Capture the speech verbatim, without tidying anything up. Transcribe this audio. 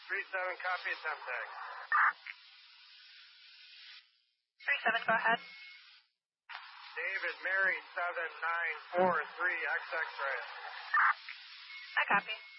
three seven, copy attempt tag. three seven, go ahead. David, Mary, seven nine four three, X X-ray. I copy.